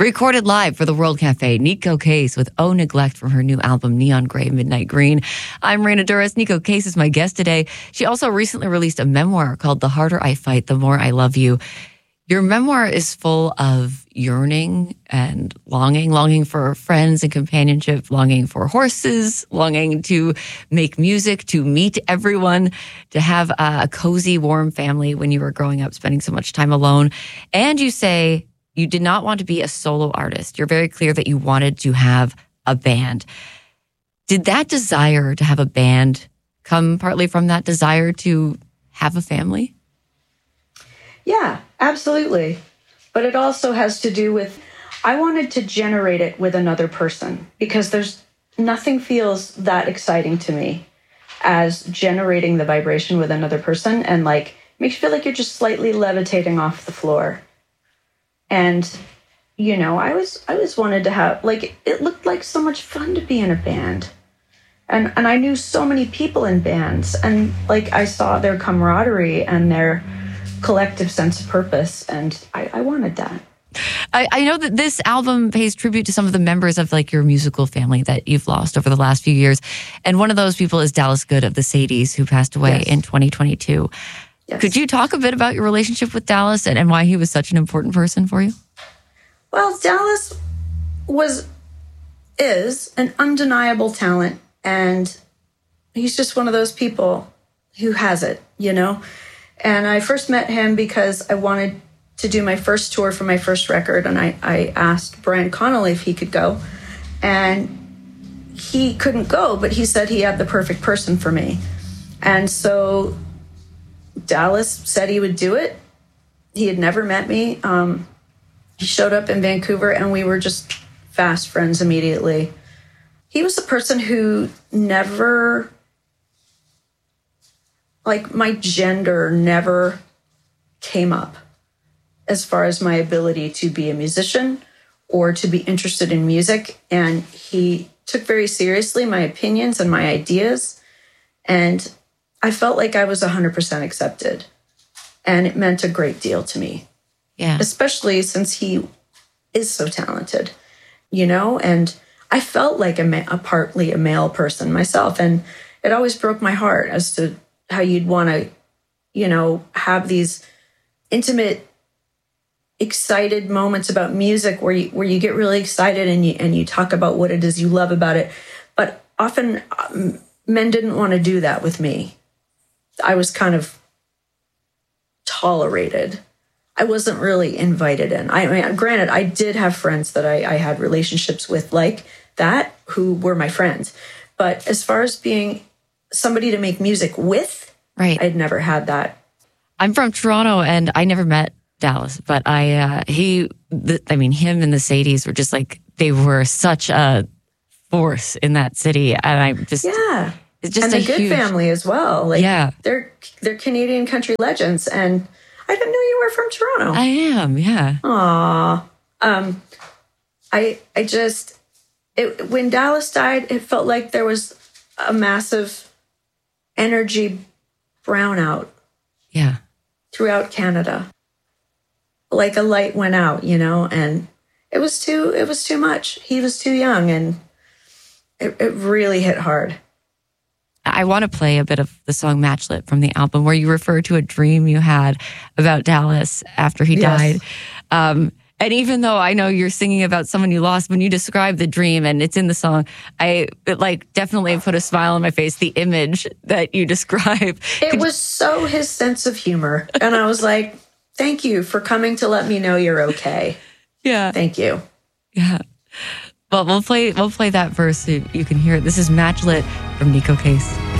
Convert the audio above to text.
Recorded live for the World Cafe, Neko Case with Oh Neglect from her new album, Neon Gray, Midnight Green. I'm Raina Douris. Neko Case is my guest today. She also recently released a memoir called The Harder I Fight, The More I Love You. Your memoir is full of yearning and longing for friends and companionship, longing for horses, longing to make music, to meet everyone, to have a cozy, warm family when you were growing up, spending so much time alone. And you say you did not want to be a solo artist. You're very clear that you wanted to have a band. Did that desire to have a band come partly from that desire to have a family? Yeah, absolutely. But it also has to do with, I wanted to generate it with another person because there's nothing feels that exciting to me as generating the vibration with another person and like makes you feel like you're just slightly levitating off the floor. And, you know, I always wanted to have, like, it looked like so much fun to be in a band. And I knew so many people in bands. And, like, I saw their camaraderie and their collective sense of purpose. And I wanted that. I know that this album pays tribute to some of the members of, like, your musical family that you've lost over the last few years. And one of those people is Dallas Good of the Sadies, who passed away in 2022. Yes. Could you talk a bit about your relationship with Dallas and why he was such an important person for you? Well, Dallas is an undeniable talent, and he's just one of those people who has it, you know? And I first met him because I wanted to do my first tour for my first record, and I asked Brian Connolly if he could go, and he couldn't go, but he said he had the perfect person for me. And so Dallas said he would do it. He had never met me. He showed up in Vancouver and we were just fast friends immediately. He was the person who never, like, my gender never came up as far as my ability to be a musician or to be interested in music. And he took very seriously my opinions and my ideas. And I felt like I was 100% accepted, and it meant a great deal to me. Yeah. Especially since he is so talented, you know, and I felt like partly a male person myself, and it always broke my heart as to how you'd want to, you know, have these intimate, excited moments about music where you get really excited and you talk about what it is you love about it. But often men didn't want to do that with me. I was kind of tolerated. I wasn't really invited in. I mean, granted, I did have friends that I had relationships with like that who were my friends. But as far as being somebody to make music with, right, I'd never had that. I'm from Toronto and I never met Dallas, but him and the Sadies were just like, they were such a force in that city. And I just... Yeah. It's just and a good family as well. Like, yeah. They're Canadian country legends. And I didn't know you were from Toronto. I am, yeah. Aw. When Dallas died, it felt like there was a massive energy brownout. Yeah. Throughout Canada. Like a light went out, you know, and it was too much. He was too young, and it really hit hard. I want to play a bit of the song Matchlit from the album where you refer to a dream you had about Dallas after he died. And even though I know you're singing about someone you lost, when you describe the dream and it's in the song, it definitely put a smile on my face, the image that you describe. It was so his sense of humor. And I was like, thank you for coming to let me know you're okay. Yeah. Thank you. Yeah. Well, we'll play that verse so you can hear it. This is Matchlit from Neko Case.